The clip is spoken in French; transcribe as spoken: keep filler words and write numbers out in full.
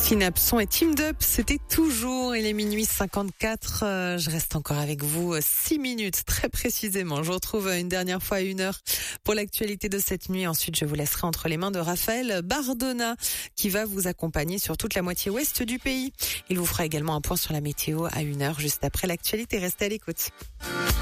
Synapson et Teamed Up, c'était toujours, il est minuit cinquante-quatre, euh, je reste encore avec vous six minutes très précisément. Je vous retrouve une dernière fois à une heure pour l'actualité de cette nuit. Ensuite, je vous laisserai entre les mains de Raphaël Bardona qui va vous accompagner sur toute la moitié ouest du pays. Il vous fera également un point sur la météo à une heure juste après l'actualité. Restez à l'écoute.